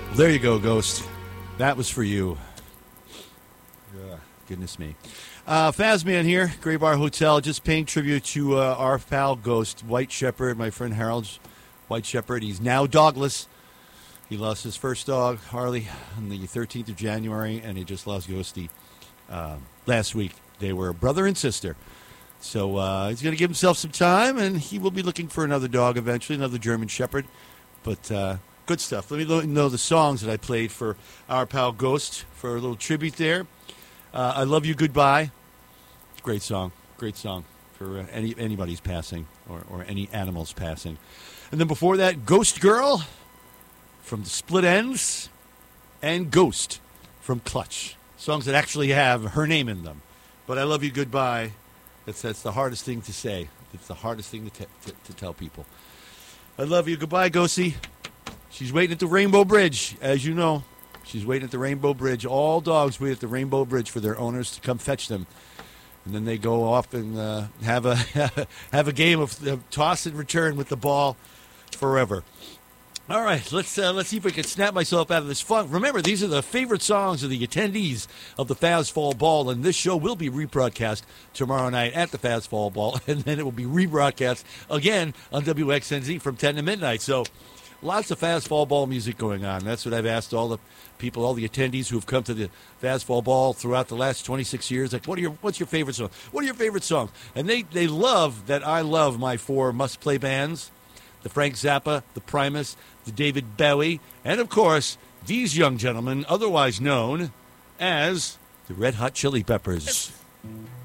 There you go, Ghost. That was for you. Goodness me. Fazman here, Gray Bar Hotel, just paying tribute to our pal Ghost, White Shepherd, my friend Harold's White Shepherd. He's now dogless. He lost his first dog, Harley, on the 13th of January, and he just lost Ghosty last week. They were brother and sister. So he's going to give himself some time, and he will be looking for another dog eventually, another German Shepherd. But good stuff. Let me know the songs that I played for our pal Ghost for a little tribute there. I Love You Goodbye. Great song for anybody's passing or any animal's passing. And then before that, Ghost Girl from the Split Ends and Ghost from Clutch. Songs that actually have her name in them. But I Love You Goodbye, that's the hardest thing to say. It's the hardest thing to tell people. I love you. Goodbye, Ghosty. She's waiting at the Rainbow Bridge, as you know. She's waiting at the Rainbow Bridge. All dogs wait at the Rainbow Bridge for their owners to come fetch them. And then they go off and have a game of toss and return with the ball forever. All right, let's see if I can snap myself out of this funk. Remember, these are the favorite songs of the attendees of the Fastball Ball, and this show will be rebroadcast tomorrow night at the Fastball Ball, and then it will be rebroadcast again on WXNZ from 10 to midnight. So lots of Fastball Ball music going on. That's what I've asked all the people, all the attendees who have come to the Fastball Ball throughout the last 26 years. Like, what's your favorite song? What are your favorite songs? And they love that I love my four must-play bands, the Frank Zappa, the Primus, the David Bowie, and, of course, these young gentlemen, otherwise known as the Red Hot Chili Peppers.